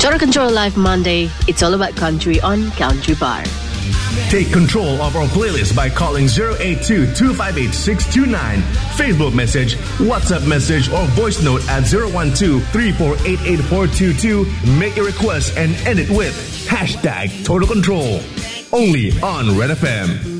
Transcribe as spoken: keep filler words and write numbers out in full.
Total Control Live Monday. It's all about country on Country Bar. Take control of our playlist by calling zero eight two, two five eight, six two nine. Facebook message, WhatsApp message, or voice note at zero one two, three four eight eight four two two. Make a request and end it with hashtag Total Control. Only on Red F M.